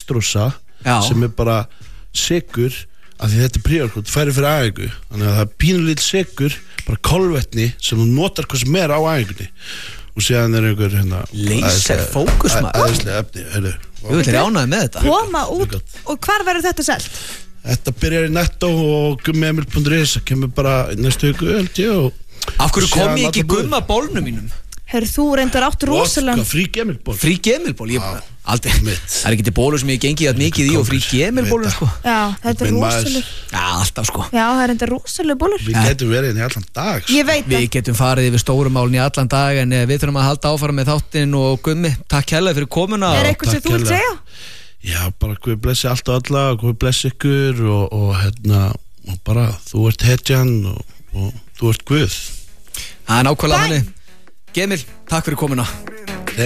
dextrosa sem bara sykur af því þetta pre-workout færi fyrir æfingu þannig að það pínulítill sykur bara kolvetni sem þú notar hvað sem á æfingunni og síðan einhver laser fókus maður æðislega efni Ég vil ánægður með þetta Koma út og hvar verður þetta selt? Þetta byrjar í Netto og gummiemil.is það kemur bara næstu viku held ég og Af hverju kom ég ekki gumma bólnum mínum? Herru, þú reyndar átt rosalega frí gemilból Frí gemilból, ég aldrei Það ekki til bólur sem ég gengi að mikið í og frí gemilbólur sko Já, þetta rosalega Já, alltaf sko Já, það reyndar rosalega bólur Við getum verið í allan dag sko. Ég veit Við getum farið yfir stórumálin í allan dag en við þurfum að halda áfram með þáttinn og gummi Takk hérlega fyrir komuna eitthvað sem þú vilt segja? Já, bara Guð blessi allt og alla Guð blessi ykkur og bara þú ert hetjan og þú ert Guð Það nákvæmlega þannig Gemil, takk fyrir komuna